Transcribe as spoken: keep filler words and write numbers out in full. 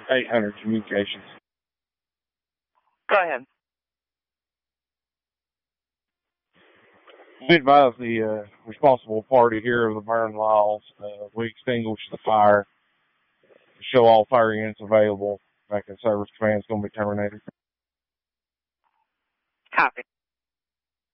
eight hundred Communications. Go ahead. We advise the uh, responsible party here of the burn laws. Uh, we extinguish the fire. Show all fire units available. Backup service command is going to be terminated. Copy.